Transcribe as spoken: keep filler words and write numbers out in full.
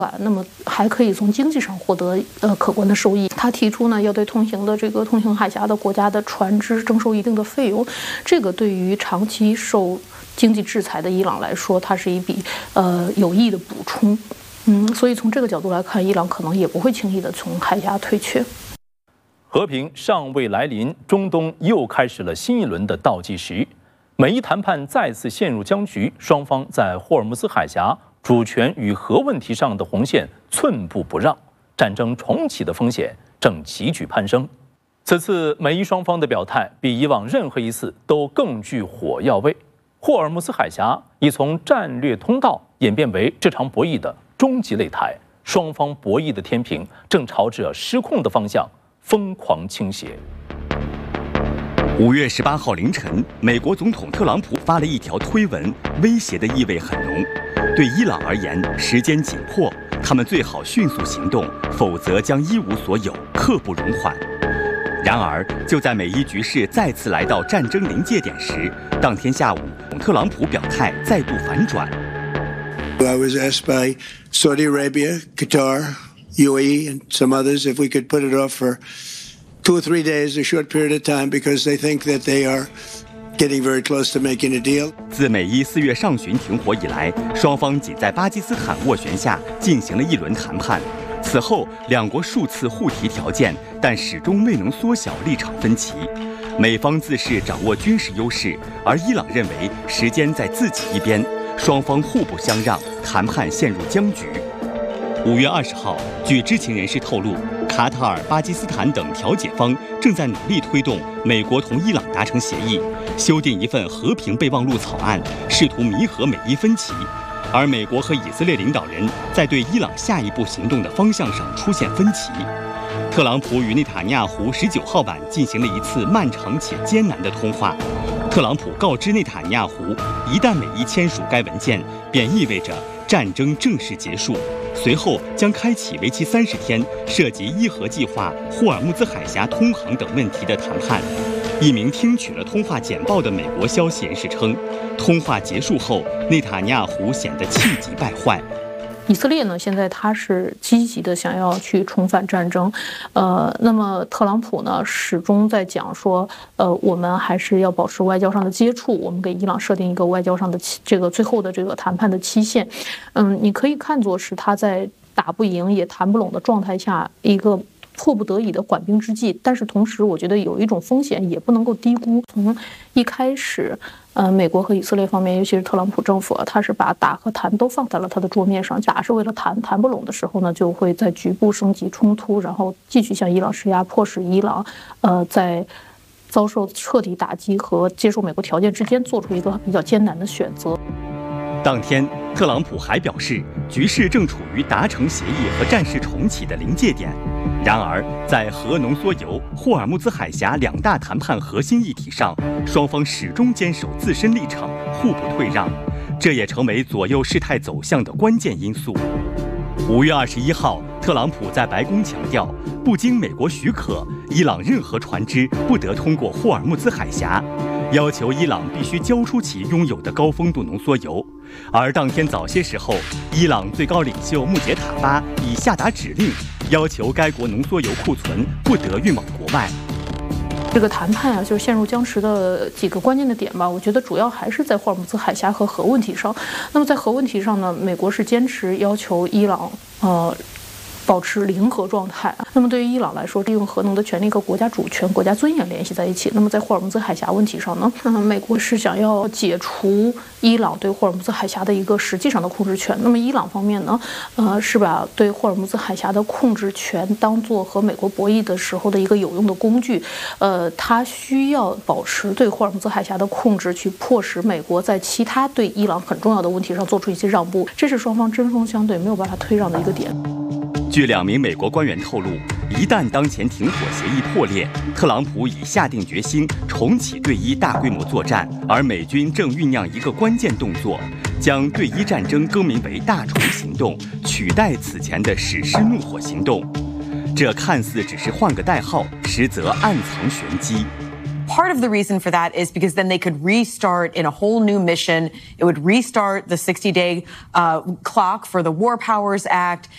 那么还可以从经济上获得呃可观的收益。他提出呢，要对通行的这个通行海峡的国家的船只征收一定的费用，这个对于长期受经济制裁的伊朗来说，它是一笔呃有益的补充。嗯，所以从这个角度来看，伊朗可能也不会轻易的从海峡退却。 和平尚未来临，中东又开始了新一轮的倒计时。美伊谈判再次陷入僵局，双方在霍尔木兹海峡主权与核问题上的红线寸步不让，战争重启的风险正急剧攀升。此次美伊双方的表态比以往任何一次都更具火药味。霍尔木兹海峡已从战略通道演变为这场博弈的终极擂台，双方博弈的天平正朝着失控的方向疯狂倾斜。 五月十八号凌晨，美国总统特朗普发了一条推文，威胁的意味很浓。对伊朗而言，时间紧迫，他们最好迅速行动，否则将一无所有，刻不容缓。然而，就在美伊局势再次来到战争临界点时，当天下午，特朗普表态再度反转。 I was asked by Saudi Arabia, Qatar, U A E, and some others if we could put it off for two or three days, a short period of time, because they think that they are getting very close to making a deal. 自美伊四月上旬停火以来，双方仅在巴基斯坦斡旋下进行了一轮谈判。此后，两国数次互提条件，但始终未能缩小立场分歧。美方自恃掌握军事优势，而伊朗认为时间在自己一边，双方互不相让，谈判陷入僵局。五月二十号，据知情人士透露，卡塔尔、巴基斯坦等调解方正在努力推动美国同伊朗达成协议，修订一份和平备忘录草案，试图弥合美伊分歧。而美国和以色列领导人在对伊朗下一步行动的方向上出现分歧。特朗普与内塔尼亚胡十九号晚进行了一次漫长且艰难的通话。特朗普告知内塔尼亚胡，一旦美伊签署该文件，便意味着战争正式结束。随后将开启为期三十天、涉及伊核计划、霍尔木兹海峡通航等问题的谈判。一名听取了通话简报的美国消息人士称，通话结束后，内塔尼亚胡显得气急败坏。 以色列呢，现在他是积极的想要去重返战争，呃，那么特朗普呢，始终在讲说，呃，我们还是要保持外交上的接触，我们给伊朗设定一个外交上的这个最后的这个谈判的期限，嗯，你可以看作是他在打不赢也谈不拢的状态下一个迫不得已的缓兵之计，但是同时我觉得有一种风险也不能够低估。从一开始，呃，美国和以色列方面，尤其是特朗普政府啊，他是把打和谈都放在了他的桌面上，打是为了谈，谈不拢的时候呢，就会在局部升级冲突，然后继续向伊朗施压，迫使伊朗，呃，在遭受彻底打击和接受美国条件之间做出一个比较艰难的选择。 当天，特朗普还表示，局势正处于达成协议和战事重启的临界点。然而，在核浓缩铀、霍尔木兹海峡两大谈判核心议题上，双方始终坚守自身立场，互不退让，这也成为左右事态走向的关键因素。五月二十一号，特朗普在白宫强调，不经美国许可，伊朗任何船只不得通过霍尔木兹海峡，要求伊朗必须交出其拥有的高丰度浓缩铀。而当天早些时候，伊朗最高领袖穆杰塔巴已下达指令，要求该国浓缩铀库存不得运往国外。 这个谈判啊，就是陷入僵持的几个关键的点吧。我觉得主要还是在霍尔木兹海峡和核问题上。那么在核问题上呢，美国是坚持要求伊朗，呃。保持零核状态。那么对于伊朗来说，利用核能的权利和国家主权、国家尊严联系在一起。那么在霍尔木兹海峡问题上呢，嗯，美国是想要解除伊朗对霍尔木兹海峡的一个实际上的控制权。那么伊朗方面呢，呃，是把对霍尔木兹海峡的控制权当作和美国博弈的时候的一个有用的工具。呃，它需要保持对霍尔木兹海峡的控制，去迫使美国在其他对伊朗很重要的问题上做出一些让步。这是双方针锋相对，没有办法退让的一个点。 据两名美国官员透露，一旦当前停火协议破裂，特朗普已下定决心重启对伊大规模作战，而美军正酝酿一个关键动作，将对伊战争更名为大虫行动，取代此前的史诗怒火行动。这看似只是换个代号，实则暗藏玄机。 Part of the reason for that is because then they could restart in a whole new mission. It would restart the sixty-day uh, clock for the War Powers Act.